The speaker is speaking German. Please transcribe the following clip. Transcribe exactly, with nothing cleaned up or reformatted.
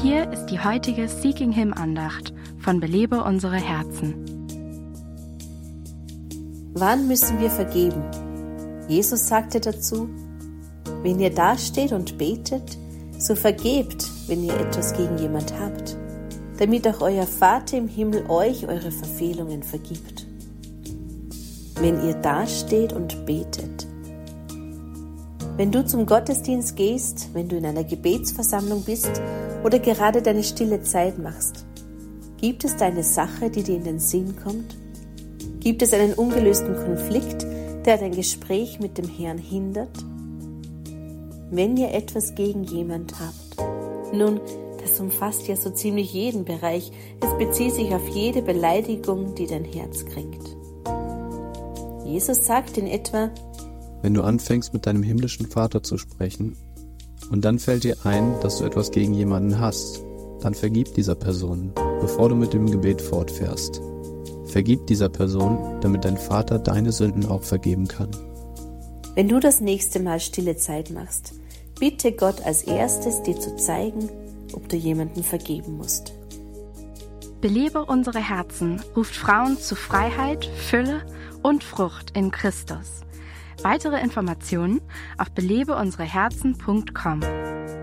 Hier ist die heutige Seeking Him Andacht von Belebe unsere Herzen. Wann müssen wir vergeben? Jesus sagte dazu: Wenn ihr dasteht und betet, so vergebt, wenn ihr etwas gegen jemand habt, damit auch euer Vater im Himmel euch eure Verfehlungen vergibt. Wenn ihr dasteht und betet. Wenn du zum Gottesdienst gehst, wenn du in einer Gebetsversammlung bist oder gerade deine stille Zeit machst, gibt es da eine Sache, die dir in den Sinn kommt? Gibt es einen ungelösten Konflikt, der dein Gespräch mit dem Herrn hindert? Wenn ihr etwas gegen jemand habt, nun, das umfasst ja so ziemlich jeden Bereich, es bezieht sich auf jede Beleidigung, die dein Herz kränkt. Jesus sagt in etwa: Wenn du anfängst, mit deinem himmlischen Vater zu sprechen und dann fällt dir ein, dass du etwas gegen jemanden hast, dann vergib dieser Person, bevor du mit dem Gebet fortfährst. Vergib dieser Person, damit dein Vater deine Sünden auch vergeben kann. Wenn du das nächste Mal stille Zeit machst, bitte Gott als erstes, dir zu zeigen, ob du jemanden vergeben musst. Belebe unsere Herzen ruft Frauen zu Freiheit, Fülle und Frucht in Christus. Weitere Informationen auf belebe unsere herzen punkt com.